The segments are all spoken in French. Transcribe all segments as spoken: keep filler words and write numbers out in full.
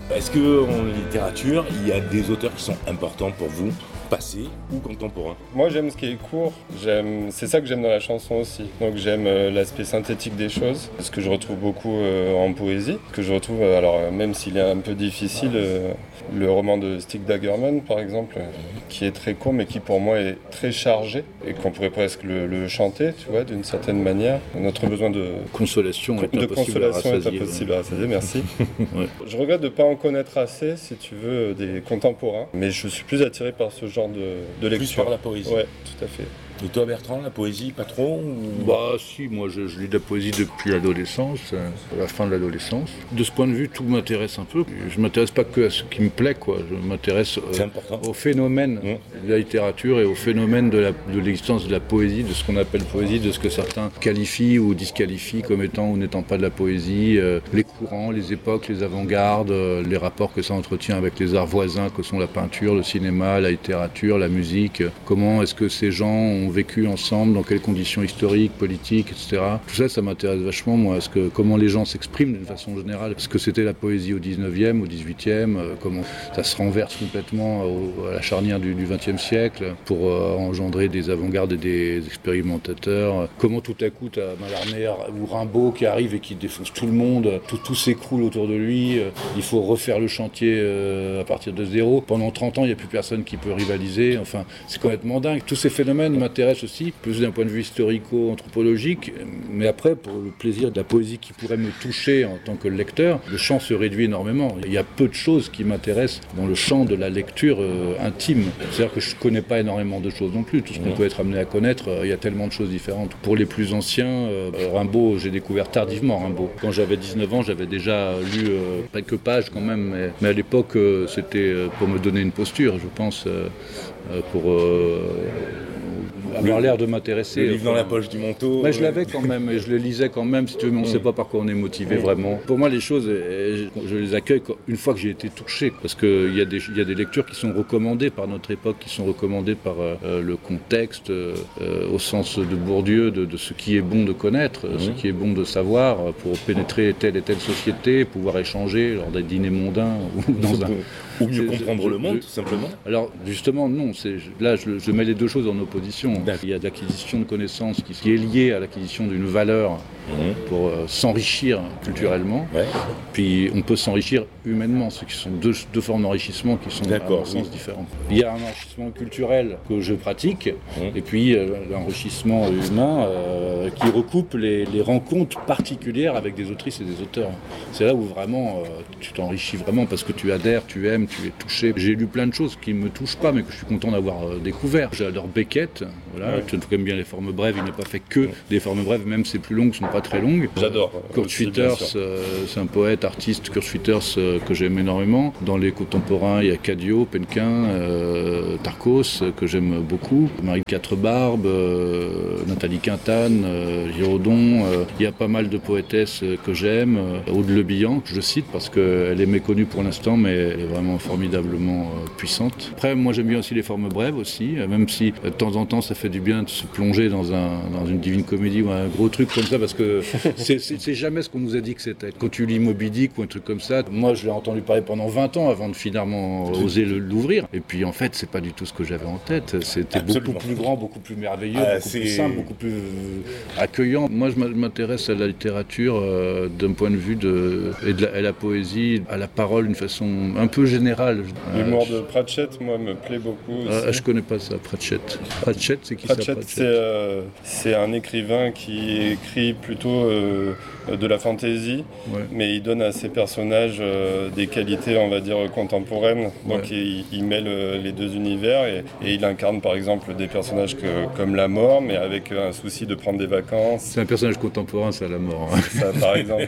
Est-ce qu'en littérature, il y a des auteurs qui sont importants pour vous, passé ou contemporain? Moi j'aime ce qui est court, j'aime... c'est ça que j'aime dans la chanson aussi. Donc j'aime euh, l'aspect synthétique des choses, ce que je retrouve beaucoup euh, en poésie, que je retrouve, euh, alors euh, même s'il est un peu difficile, euh, le roman de Stig Dagerman par exemple, euh, qui est très court mais qui pour moi est très chargé et qu'on pourrait presque le, le chanter, tu vois, d'une certaine manière. Notre besoin de consolation est de impossible à consolation rassasier. est impossible à rassasier, merci. Ouais. Je regrette de ne pas en connaître assez, si tu veux, des contemporains, mais je suis plus attiré par ce genre de, de lecture. Plus par la poésie. Ouais, tout à fait. Et toi Bertrand, la poésie, pas trop ou... Bah si, moi je, je lis de la poésie depuis l'adolescence, euh, la fin de l'adolescence. De ce point de vue, tout m'intéresse un peu. Je ne m'intéresse pas que à ce qui me plaît, quoi. Je m'intéresse euh, au phénomène mmh. de la littérature et au phénomène de, la, de l'existence de la poésie, de ce qu'on appelle poésie, de ce que certains qualifient ou disqualifient comme étant ou n'étant pas de la poésie, euh, les courants, les époques, les avant-gardes, euh, les rapports que ça entretient avec les arts voisins que sont la peinture, le cinéma, la littérature, la musique. Comment est-ce que ces gens ont vécu ensemble, dans quelles conditions historiques, politiques, et cetera. Tout ça, ça m'intéresse vachement, moi, à ce que, comment les gens s'expriment d'une façon générale. Ce que c'était la poésie au dix-neuvième, au dix-huitième, euh, comment ça se renverse complètement au, à la charnière du, du vingtième siècle pour euh, engendrer des avant-gardes et des expérimentateurs. Comment tout à coup, tu as Mallarmé ou Rimbaud qui arrive et qui défonce tout le monde, tout, tout s'écroule autour de lui, euh, il faut refaire le chantier euh, à partir de zéro. Pendant trente ans, il n'y a plus personne qui peut rivaliser. Enfin, c'est complètement dingue. Tous ces phénomènes m'intéressent aussi, plus d'un point de vue historico-anthropologique, mais après, pour le plaisir de la poésie qui pourrait me toucher en tant que lecteur, le champ se réduit énormément. Il y a peu de choses qui m'intéressent dans le champ de la lecture euh, intime. C'est-à-dire que je ne connais pas énormément de choses non plus. Tout ce qu'on peut être amené à connaître, euh, il y a tellement de choses différentes. Pour les plus anciens, euh, Rimbaud, j'ai découvert tardivement Rimbaud. Quand j'avais dix-neuf ans, j'avais déjà lu euh, quelques pages quand même, mais, mais à l'époque, euh, c'était euh, pour me donner une posture, je pense, euh, euh, pour... Euh, avoir l'air de m'intéresser. Le livre dans la poche du manteau. Mais je l'avais quand même, et je le lisais quand même, si tu veux, mais on ne sait pas par quoi on est motivé vraiment. Pour moi, les choses, je les accueille une fois que j'ai été touché, parce qu'il y, y a des lectures qui sont recommandées par notre époque, qui sont recommandées par euh, le contexte, euh, au sens de Bourdieu, de, de ce qui est bon de connaître, mmh. ce qui est bon de savoir, pour pénétrer telle et telle société, pouvoir échanger lors des dîners mondains ou dans un... Ou mieux comprendre le monde, tout simplement. Alors, justement, non. C'est, là, je, je mets les deux choses en opposition. D'accord. Il y a de l'acquisition de connaissances qui, qui est liée à l'acquisition d'une valeur mmh. pour euh, s'enrichir culturellement. Ouais. Puis, on peut s'enrichir humainement, ce qui sont deux, deux formes d'enrichissement qui sont, D'accord, à mon sens, oui. différentes. Il y a un enrichissement culturel que je pratique, mmh. et puis euh, l'enrichissement humain euh, qui recoupe les, les rencontres particulières avec des autrices et des auteurs. C'est là où vraiment, euh, tu t'enrichis vraiment parce que tu adhères, tu aimes, tu es touché. J'ai lu plein de choses qui ne me touchent pas, mais que je suis content d'avoir euh, découvert. J'adore Beckett, voilà. Ouais. Tu aimes bien les formes brèves, il n'a pas fait que ouais. des formes brèves, même ses plus longues ne sont pas très longues. J'adore. Kurt Schwitters, euh, c'est un poète, artiste, Kurt Schwitters, euh, que j'aime énormément. Dans les contemporains, il y a Cadio, Penquin, euh, Tarkos, euh, que j'aime beaucoup. Marie Quatre-Barbes, euh, Nathalie Quintane, euh, Giraudon. Euh, il y a pas mal de poétesses euh, que j'aime. Euh, Aude Le Bihan, que je cite parce qu'elle est méconnue pour l'instant, mais elle est vraiment formidablement euh, puissante. Après, moi j'aime bien aussi les formes brèves aussi, euh, même si euh, de temps en temps ça fait du bien de se plonger dans, un, dans une divine comédie ou un gros truc comme ça, parce que c'est, c'est, c'est jamais ce qu'on nous a dit que c'était. Quand tu lis Moby Dick ou un truc comme ça, moi je l'ai entendu parler pendant vingt ans avant de finalement oser le, l'ouvrir, et puis en fait c'est pas du tout ce que j'avais en tête. C'était Absolument. beaucoup plus grand, beaucoup plus merveilleux, ah, beaucoup c'est... plus simple, beaucoup plus accueillant. Moi je m'intéresse à la littérature euh, d'un point de vue de, et de la, à la poésie, à la parole d'une façon un peu générale. L'humour euh, de Pratchett, moi, me plaît beaucoup aussi. Ah, je connais pas ça, Pratchett. Pratchett, c'est qui Pratchett, ça, Pratchett c'est, euh, c'est un écrivain qui écrit plutôt euh, de la fantaisie, ouais. mais il donne à ses personnages euh, des qualités, on va dire, contemporaines. Donc ouais. il, il mêle les deux univers et, et il incarne, par exemple, des personnages que, comme la mort, mais avec un souci de prendre des vacances. C'est un personnage contemporain, ça, la mort. Hein. Ça, par exemple.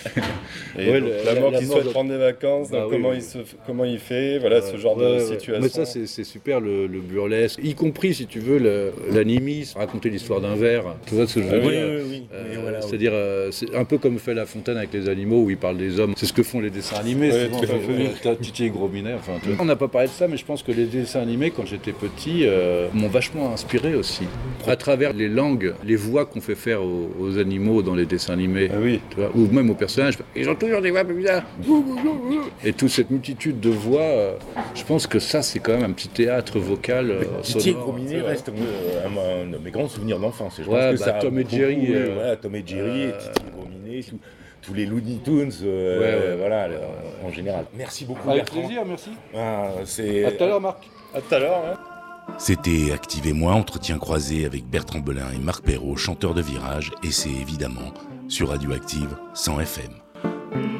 Et ouais, donc, le, la mort la, qui la souhaite mort de... prendre des vacances, bah, donc oui, comment, oui. Il se, comment il fait, voilà, ouais, ce genre ouais, de ouais. situation. Mais ça, c'est, c'est super, le, le burlesque, y compris, si tu veux, le, l'animisme, raconter l'histoire d'un verre. Tu vois ce que je veux ah, dire oui, oui, oui. Euh, voilà. voilà, c'est-à-dire, euh, c'est un peu comme fait La Fontaine avec les animaux où il parle des hommes. C'est ce que font les dessins animés. Ouais, souvent, tout à enfin, fait. euh, Titi et Gros Minet. Enfin, tu vois. On n'a pas parlé de ça, mais je pense que les dessins animés, quand j'étais petit, euh, m'ont vachement inspiré aussi. À travers les langues, les voix qu'on fait faire aux, aux animaux dans les dessins animés, Ah oui. tu vois, ou même aux personnages, ils ont toujours des voix bizarres. Et toute cette multitude de voix, euh, je pense que ça, c'est quand même un petit théâtre vocal. Euh, Titi et sonore, Gros Minet reste euh, un, un de mes grands souvenirs d'enfance. Je Ouais, pense que bah, ça a Tom et beaucoup, Jerry, euh, euh, voilà, Tom et Jerry, euh, Titi et Gros Minet, tout- tous les Looney Tunes, euh, Ouais, ouais. voilà, le- en général. Merci beaucoup, Avec Bertrand. plaisir, merci. Ah, c'est... À tout à l'heure, Marc. À tout à l'heure. Hein. C'était Activez-moi, entretien croisé avec Bertrand Belin et Marc Perrault, chanteurs de Virage, et c'est évidemment sur Radioactive cent F M.